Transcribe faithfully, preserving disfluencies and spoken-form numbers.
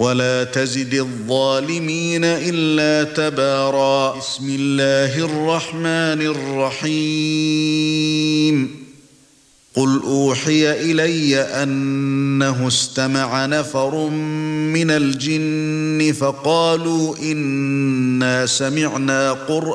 ولا تزد الظالمين إلا تبارا. بسم الله الرحمن الرحيم. قل أوحي إلي أنه استمع نفر من الجن فقالوا إنا سمعنا قرآنا